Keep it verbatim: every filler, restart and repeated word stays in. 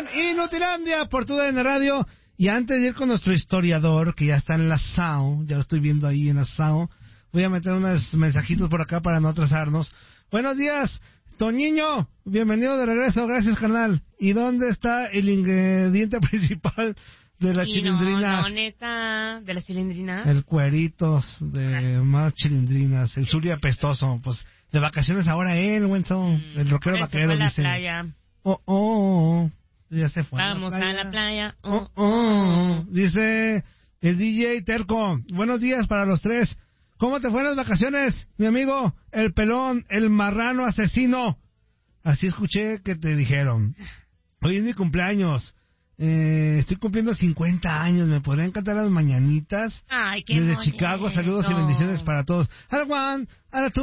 en Inutilandia por tu D N Radio. Y antes de ir con nuestro historiador, que ya está enlazado, ya lo estoy viendo ahí enlazado, voy a meter unos mensajitos por acá para no atrasarnos. Buenos días, Toñiño, bienvenido de regreso, gracias, carnal. ¿Y dónde está el ingrediente principal de la chilindrina? No, no, neta, de la chilindrina. El cueritos de más chilindrinas, el suri apestoso, pues de vacaciones ahora él, Wenzo, mm, el rockero vaquero, fue a la dice. Playa. Oh, oh, oh, ya se fue. Vamos a la playa. A la playa. Oh, oh, oh, dice el D J Terco. Buenos días para los tres. ¿Cómo te fueron las vacaciones, mi amigo? El pelón, el marrano asesino. Así escuché que te dijeron. Hoy es mi cumpleaños. Eh, estoy cumpliendo cincuenta años. ¿Me podrían cantar las mañanitas? Ay, qué Desde bonito. Chicago, saludos y bendiciones para todos. A la one, a la two.